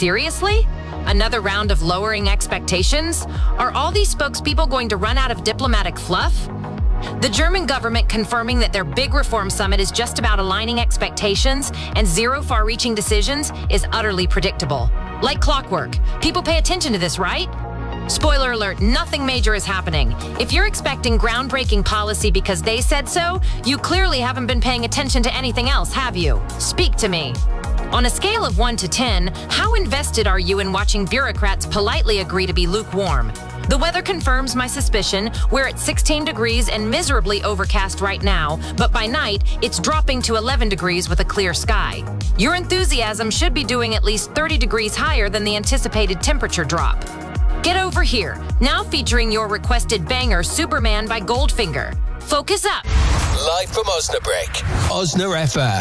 Seriously? Another round of lowering expectations? Are all these spokespeople going to run out of diplomatic fluff? The German government confirming that their big reform summit is just about aligning expectations and zero far-reaching decisions is utterly predictable. Like clockwork. People pay attention to this, right? Spoiler alert, nothing major is happening. If you're expecting groundbreaking policy because they said so, you clearly haven't been paying attention to anything else, have you? Speak to me. On a scale of 1 to 10, how invested are you in watching bureaucrats politely agree to be lukewarm? The weather confirms my suspicion. We're at 16 degrees and miserably overcast right now, but by night, it's dropping to 11 degrees with a clear sky. Your enthusiasm should be doing at least 30 degrees higher than the anticipated temperature drop. Get over here, now featuring your requested banger, Superman by Goldfinger. Focus up. Live from Osnabrück, Osna FM.